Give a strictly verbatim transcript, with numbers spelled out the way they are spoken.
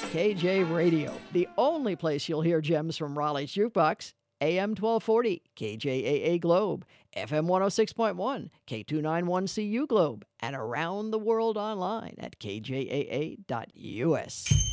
K J Radio, the only place you'll hear gems from Raleigh's Jukebox. A M twelve forty, K J A A Globe, F M one oh six point one, K two ninety-one C U Globe, and around the world online at K J A A dot U S.